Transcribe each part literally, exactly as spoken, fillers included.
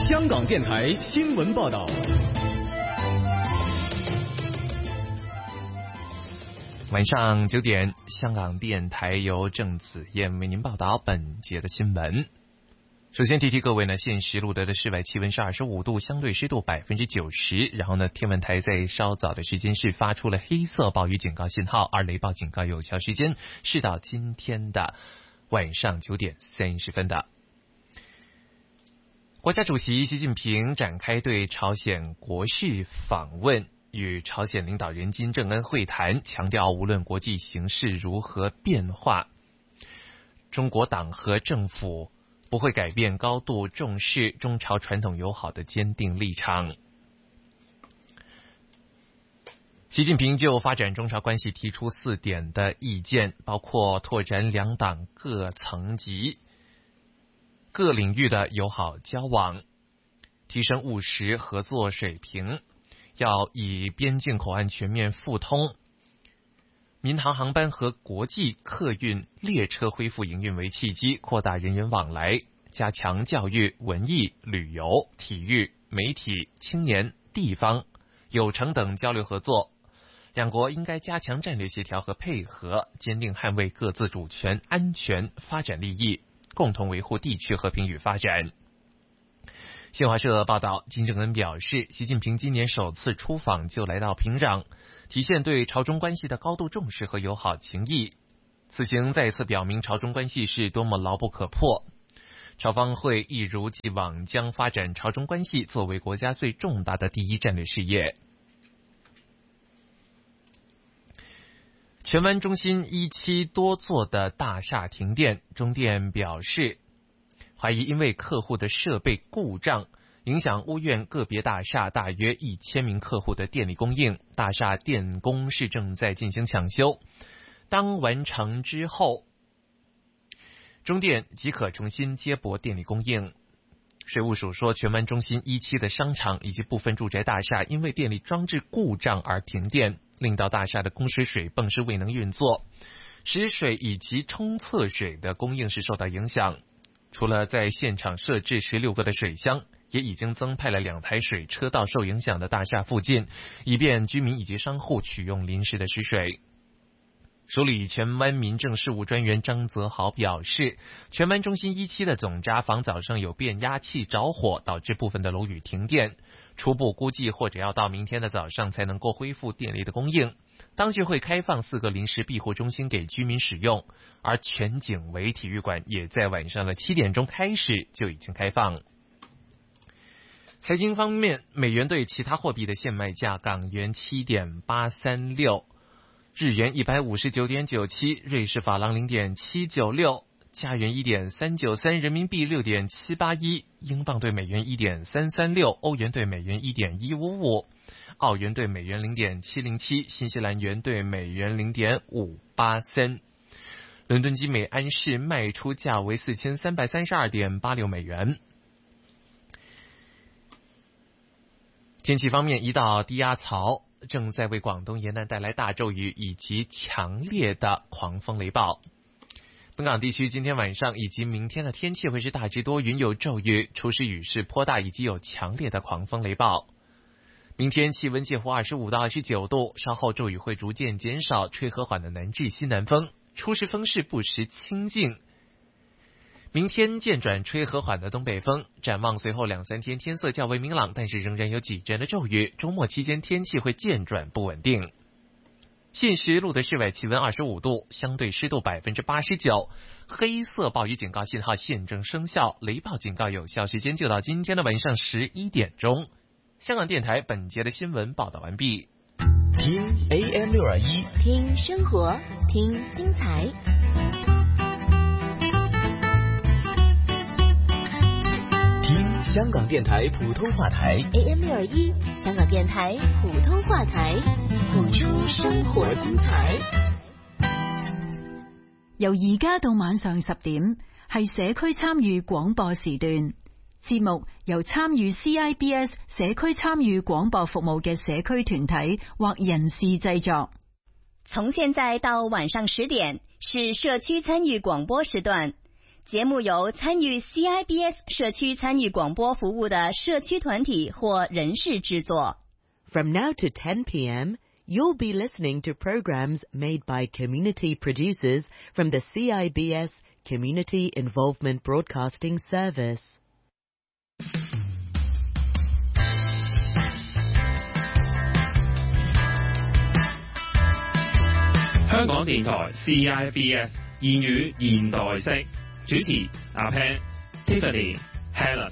香港电台新闻报道。 晚上九点，香港电台由郑子燕为您报道本节的新闻。首先提提各位呢，现时录得的室外气温是二十五度，相对湿度百分之九十。然后呢，天文台在稍早的时间是发出了黑色暴雨警告信号，而雷暴警告有效时间是到今天的晚上九点三十分的。国家主席习近平展开对朝鲜国事访问，与朝鲜领导人金正恩会谈，强调无论国际形势如何变化，中国党和政府不会改变高度重视中朝传统友好的坚定立场。习近平就发展中朝关系提出四点的意见，包括拓展两党各层级、各领域的友好交往，提升务实合作水平，要以边境口岸全面复通、民航航班和国际客运列车恢复营运为契机，扩大人员往来，加强教育、文艺、旅游、体育、媒体、青年、地方、有成等交流合作。两国应该加强战略协调和配合，坚定捍卫各自主权、安全、发展利益，共同维护地区和平与发展。新华社报道，金正恩表示，习近平今年首次出访就来到平壤，体现对朝中关系的高度重视和友好情谊。此行再次表明朝中关系是多么牢不可破。朝方会一如既往将发展朝中关系作为国家最重大的第一战略事业。荃湾中心一期多座的大厦停电，中电表示，怀疑因为客户的设备故障，影响屋苑个别大厦大约一千名客户的电力供应。大厦电工是正在进行抢修，当完成之后，中电即可重新接驳电力供应。水务署说，荃湾中心一期的商场以及部分住宅大厦因为电力装置故障而停电，令到大厦的供水水泵是未能运作，食水以及冲厕水的供应是受到影响。除了在现场设置十六个的水箱，也已经增派了两台水车到受影响的大厦附近，以便居民以及商户取用临时的食水。署理荃湾民政事务专员张泽豪表示，荃湾中心一期的总闸房早上有变压器着火，导致部分的楼宇停电，初步估计或者要到明天的早上才能够恢复电力的供应。当局会开放四个临时庇护中心给居民使用，而全景围体育馆也在晚上的七点钟开始就已经开放。财经方面，美元对其他货币的现卖价：港元 七点八三六，日元 一百五十九点九七， 瑞士法郎 零点七九六， 加元 一点三九三， 人民币 六点七八一， 英镑对美元 一点三三六， 欧元对美元 一点一五五，澳元对美元 零点七零七， 新西兰元对美元 零点五八三。伦敦基美安市卖出价为 四千三百三十二点八六美元。天气方面，一道低压槽正在为广东沿岸带来大骤雨以及强烈的狂风雷暴。本港地区今天晚上以及明天的天气会是大致多云有骤雨，初时雨势颇大，以及有强烈的狂风雷暴。明天气温介乎二十五到二十九度，稍后骤雨会逐渐减少，吹和缓的南至西南风，初时风势不时清劲。明天渐转吹和缓的东北风，展望随后两三天天色较为明朗，但是仍然有几阵的骤雨，周末期间天气会渐转不稳定。现时录的室外气温二十五度，相对湿度百分之八十九，黑色暴雨警告信号现正生效，雷暴警告有效时间就到今天的晚上十一点钟。香港电台本节的新闻报道完毕。 听 A M 六二一， 听生活，听精彩。 听香港电台普通话台 A M 六二一，香港電台普通話台，付出生活精彩。 由而家到晚上十點，係社區參與廣播時段。節目由參與 C I B S 社區參與廣播服務嘅社區團體或人士製作。 從現在到晚上十點是社區參與廣播時段。 節目由參與 C I B S 社區參與廣播服務的社區團體或人士製作。 From now to ten p.m., you'll be listening to programs made by community producers from the C I B S Community Involvement Broadcasting Service. 香港電台 C I B S 言語現代式，主持阿 Pan、Tiffany、Helen。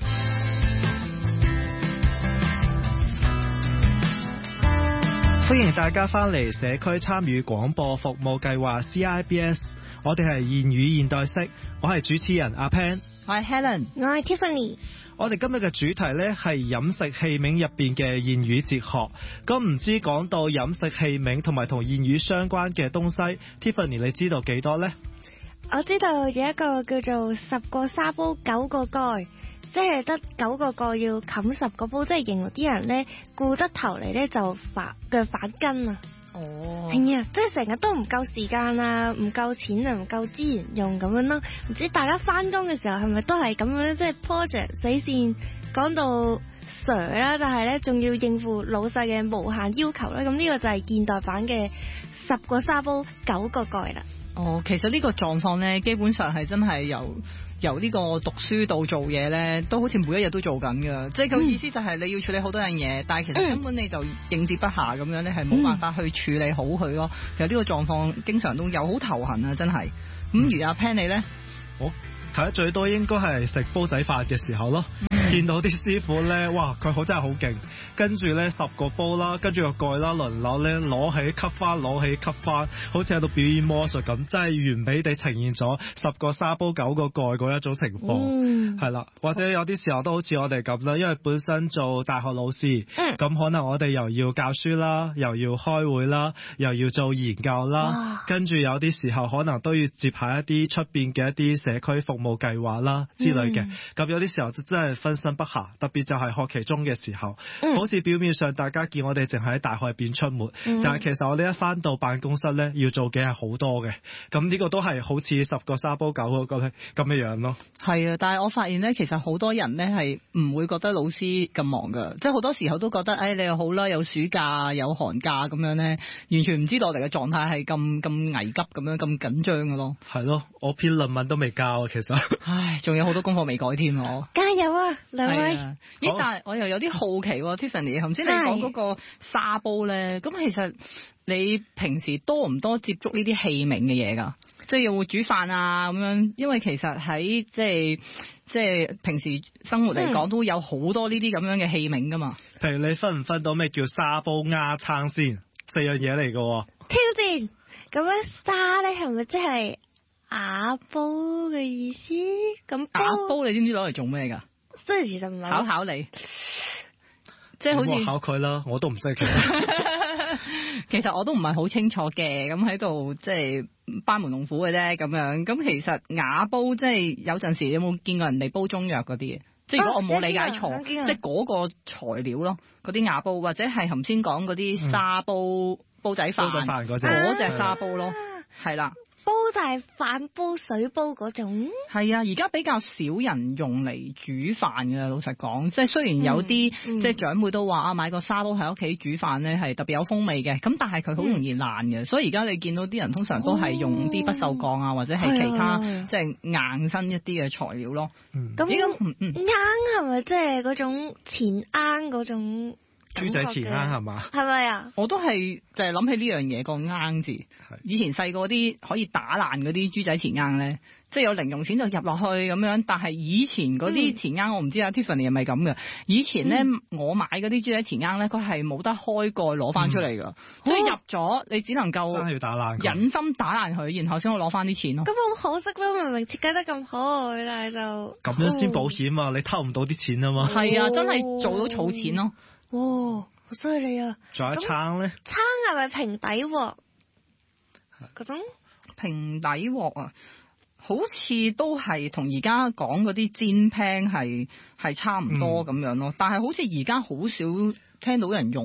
歡迎大家翻嚟社區參與廣播服務計劃 C I B S， 我哋係言語現代式，我係主持人阿 Pan， 我係 Helen， 我係 Tiffany。 我哋今日嘅主題呢係飲食器皿入邊嘅言語哲學。咁唔知講到飲食器皿同埋同言語相關嘅東西 ，Tiffany 你知道幾多呢？ 我知道有一個叫做十個沙煲九個蓋，即係得九個蓋要冚十個煲，即係形容啲人呢顧得頭嚟呢就反腳反筋啊！哦，係啊，即係成日都唔夠時間啊，唔夠錢啊，唔夠資源用咁樣咯。唔知大家翻工嘅時候係咪都係咁樣咧？即係 project 死線講到 Sir 啦，但係咧仲要應付老細嘅無限要求咧。咁呢個就係現代版嘅十個沙煲九個蓋啦。 哦，其實呢個狀況咧，基本上係真係由由呢個讀書到做嘢咧，都好似每一日都做緊噶。即係佢意思就係你要處理好多樣嘢，嗯、但係其實根本你就應接不暇咁樣咧，係冇辦法去處理好佢咯。其實呢個狀況經常都有，好頭痕啊，真係。咁如阿 Pan 你咧？ 我睇得最多應該係食煲仔飯嘅時候咯。見到啲師傅咧，哇！佢好真係好勁，跟住咧十個煲啦，跟住個蓋啦，輪流咧攞起吸翻，攞起吸翻，好似喺度表演魔術咁，真係完美地呈現咗十個沙煲九個蓋嗰一種情況，係啦、嗯。或者有啲時候都好似我哋咁啦，因為本身做大學老師，咁、嗯、可能我哋又要教書啦，又要開會啦，又要做研究啦，跟住有啲時候可能都要接下一啲出邊嘅一啲社區服務計劃啦之類嘅，咁、嗯、有啲時候真係分身不暇，特別就係學期中嘅時候、嗯、好似表面上大家見我哋淨係喺大學入邊出沒、嗯、但係其實我哋一翻到辦公室咧要做嘅係好多嘅，咁呢個都係好似十個沙煲九個咁嘅樣咯。係啊，但係我發現咧，其實好多人咧係唔會覺得老師咁忙噶，即係好多時候都覺得誒、哎、你又好啦，有暑假有寒假咁樣咧，完全唔知道我哋嘅狀態係咁咁危急咁樣咁緊張嘅咯。 係咯，我篇論文都未交啊，其實唉，仲有好多功課未改添我。 加油啊！兩位， 咦、啊？但係我又有啲好奇喎 ，Tiffany， 頭先你講嗰個沙煲咧，咁其實你平時多唔多接觸呢啲器皿嘅嘢㗎？即係又會煮飯啊咁樣，因為其實喺即係即係平時生活嚟講、嗯、都有好多呢啲咁樣嘅器皿㗎嘛。 譬如你分唔分到咩叫沙煲鴨撐先？四樣嘢嚟㗎。 挑戰咁樣沙咧係咪即係瓦煲嘅意思？咁瓦煲你知唔知攞嚟做咩㗎？ 即係其實唔係考考你，即係好似考佢啦，我都唔識。 其實我都唔係好清楚嘅，咁喺度即係班門弄斧嘅啫咁樣。咁其實瓦煲即係有陣時有冇見過人哋煲中藥嗰啲？即係如果我冇理解錯，啊、即係嗰個材料咯，嗰啲瓦煲或者係頭先講嗰啲沙煲、嗯、煲仔飯嗰隻嗰隻沙煲咯，係啦。 煲就係飯煲水煲嗰種， 係啊，而家比較少人用嚟煮飯嘅。老實講，即係雖然有啲、嗯嗯、即係長輩都話啊，買個沙煲喺屋企煮飯咧係特別有風味嘅，咁但係佢好容易爛嘅，嗯、所以而家你見到啲人通常都係用啲不鏽鋼啊，或者係其他、哦、即係硬身一啲嘅材料咯。咁啱係咪即係嗰種錢罌嗰種？ 豬仔錢罌係嘛？係咪啊？ 我都係就係諗起呢樣嘢個罌字。以前細個啲可以打爛嗰啲豬仔錢罌咧，即係有零用錢就入落去咁樣。但係以前嗰啲錢罌、嗯、我唔知啊 Tiffany 係咪咁嘅？以前咧、嗯、我買嗰啲豬仔錢罌咧，佢係冇得開蓋攞翻出嚟噶，即係、嗯、入咗你只能夠真係要打爛，忍心打爛佢，然後先可以攞翻啲錢咯。 咁好可惜咯，明明設計得咁好，但係就咁樣先保險啊！你偷唔到啲錢啊嘛。 係啊，真係做到儲錢咯。 哇，好犀利啊！ 仲有一撐咧？ 撐係咪平底鑊？嗰種平底鑊啊，好似都係同而家講嗰啲煎 pan 係係差唔多咁樣咯。嗯、但係好似而家好少聽到人用。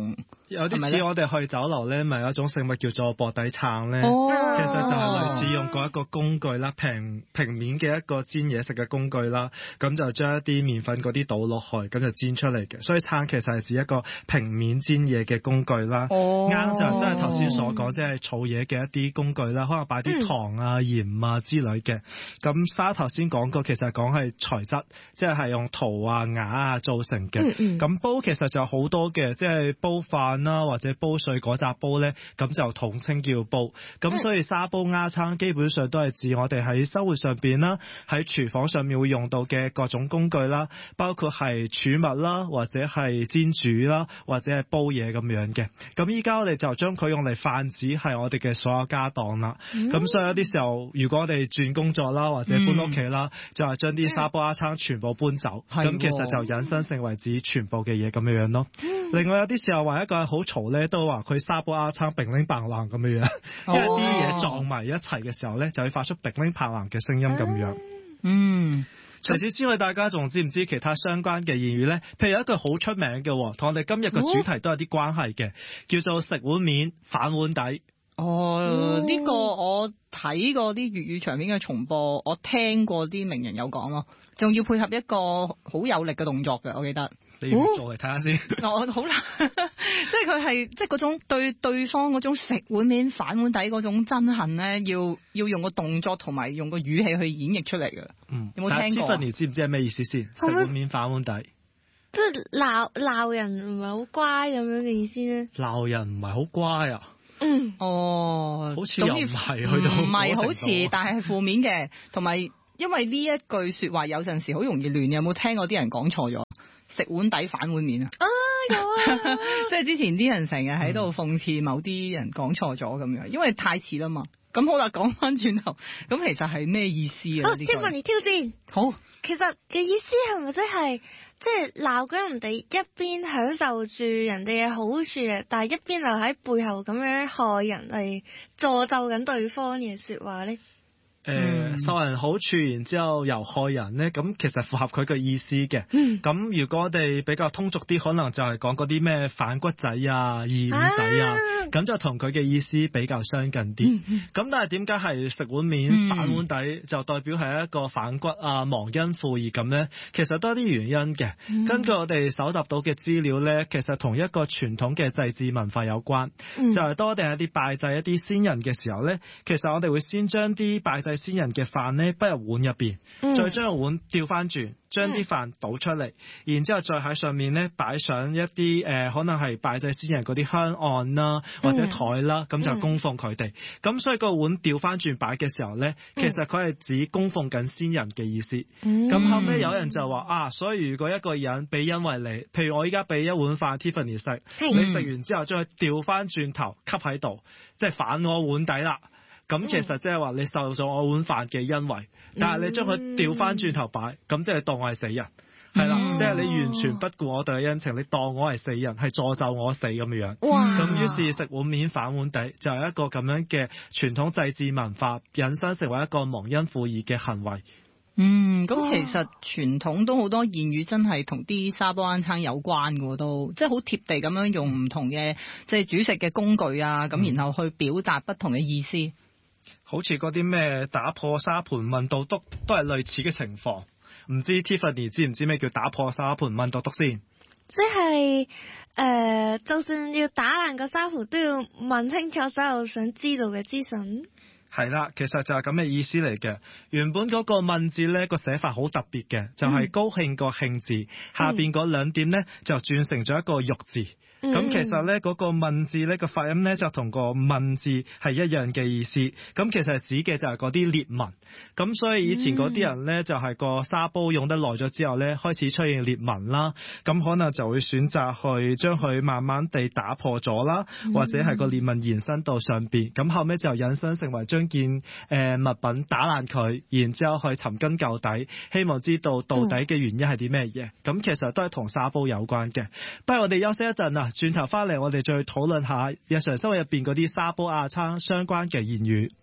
有啲似我哋去酒樓咧，咪有一種食物叫做薄底撐咧， 哦、 其實就係類似用過一個工具啦，平平面嘅一個煎嘢食嘅工具啦，咁就將一啲麵粉嗰啲倒落去，咁就煎出嚟嘅。所以撐其實係指一個平面煎嘢嘅工具啦。啱、哦、就真係頭先所講，即係儲嘢嘅一啲工具啦，可能擺啲糖啊、鹽、嗯、啊之類嘅。咁沙頭先講過，其實講係材質，即係係用陶啊、瓦啊做成嘅。咁、嗯嗯、煲其實就好多嘅，即係煲飯啦，或者煲水嗰扎煲咧，咁就統稱叫煲。咁所以沙煲鴨撐基本上都係指我哋喺生活上邊啦，喺廚房上面會用到嘅各種工具啦，包括係儲物啦，或者係煎煮啦，或者係煲嘢咁樣嘅。咁依家我哋就將佢用嚟泛指係我哋嘅所有家當啦。咁、嗯、所以有啲時候，如果我哋轉工作啦，或者搬屋企啦，嗯、就係將啲沙煲鴨撐全部搬走。咁、嗯、其實就引申成為指全部嘅嘢咁樣樣咯。嗯、另外有啲時候話一個人好嘈咧，都話佢沙煲鴨撐乒鈴嘭啷咁樣樣，因為啲嘢撞埋一齊嘅時候咧，就會發出乒鈴嘭啷嘅聲音咁樣。 嗯， 除此之外，大家仲知唔知其他相關嘅言語咧？譬如有一句好出名嘅，同我哋今日嘅主題都有啲關係嘅，叫做食碗面反碗底。 哦，呢、這個我睇過啲粵語長片嘅重播，我聽過啲名人有講咯，仲要配合一個好有力嘅動作嘅，我記得。 你要做嚟睇下先。 我好難，即係佢係即係嗰種對對方嗰種食碗面反碗底嗰種憎恨咧，要要用個動作同埋用個語氣去演繹出嚟嘅。 嗯， 有冇聽過？ 但係 Tiffany 知唔知係咩意思先？食碗面反碗底， 即係鬧鬧人唔係好乖咁樣嘅意思咧？ 鬧人唔係好乖啊？ 嗯，哦， 好似又唔係去到唔係好似，但係係負面嘅，同埋因為呢一句說話有陣時好容易亂。有冇聽過啲人講錯咗？食碗底反碗面啊！ 啊有啊！ 即係之前啲人成日喺度諷刺某啲人講錯咗咁樣，因為太似啦嘛。咁好啦，講翻轉頭，咁其實係咩意思啊？ 好 Tiffany 挑戰。 好， 其實嘅意思係咪即係即係鬧緊人哋一邊享受住人哋嘅好處，但係一邊又喺背後咁樣害人，係詛咒緊對方嘅說話咧？ 誒、呃、受人好處，然之後又害人咧，咁其實符合佢嘅意思嘅。咁、嗯、如果我哋比較通俗啲，可能就係講嗰啲咩反骨仔啊、二五仔啊，咁、啊、就同佢嘅意思比較相近啲。咁、嗯、但係點解係食碗面、嗯、反碗底，就代表係一個反骨啊、忘恩負義咁咧？其實都有啲原因嘅、嗯。根據我哋搜集到嘅資料咧，其實同一個傳統嘅祭祀文化有關。嗯、就係、是、當我哋一啲拜祭一啲先人嘅時候咧，其實我哋會先將啲拜祭先人嘅飯咧，不入碗入邊，再將個碗調翻轉，將啲飯倒出嚟，然之後再喺上面咧擺上一啲誒、呃，可能係拜祭先人嗰啲香案啦，或者台啦，咁、嗯、就供奉佢哋。咁、嗯、所以個碗調翻轉擺嘅時候咧，其實佢係指供奉緊先人嘅意思。咁、嗯、後尾有人就話啊，所以如果一個人俾恩惠你，譬如我依家俾一碗飯 Tiffany 食，嗯、你食完之後將佢調翻轉頭吸喺度，即係反我碗底啦。咁其實即係話你受咗我碗飯嘅恩惠，但係你將佢調翻轉頭擺，咁即係當我係死人，係啦，即係你完全不顧我對嘅恩情，你當我係死人，係詛咒我死咁樣。咁於是食碗面反碗底就係一個咁樣嘅傳統祭祀文化，引申成為一個忘恩負義嘅行為。 嗯，咁其實傳統都好多諺語真係同啲沙煲罌罉有關嘅，都即係好貼地咁樣用唔同嘅即係煮食嘅工具啊，咁、嗯、然後去表達不同嘅意思。 好似嗰啲咩打破沙盤問到篤都係類似嘅情況，唔知 Tiffany 知唔知咩叫打破沙盤問到篤先？ 即係誒、呃，就算要打爛個沙盤，都要問清楚所有想知道嘅資訊。 係啦，其實就係咁嘅意思嚟嘅。原本嗰個問字咧個寫法好特別嘅，就係、是、高興個興字、嗯、下邊嗰兩點咧就轉成咗一個玉字。咁、嗯、其實咧嗰、那個問字咧個發音咧就同個問字係一樣嘅意思。咁其實指嘅就係嗰啲裂紋。咁所以以前嗰啲人咧就係、是、個沙煲用得耐咗之後咧開始出現裂紋啦。咁可能就會選擇去將佢慢慢地打破咗啦，或者係個裂紋延伸到上邊。咁後尾就引申成為將件誒、呃、物品打爛佢，然之後去尋根究底，希望知道到底嘅原因係啲咩嘢。咁、嗯、其實都係同沙煲有關嘅。不如我哋休息一陣啊！轉頭翻嚟，我哋再討論下日常生活入邊嗰啲沙煲罌罉相關嘅言語。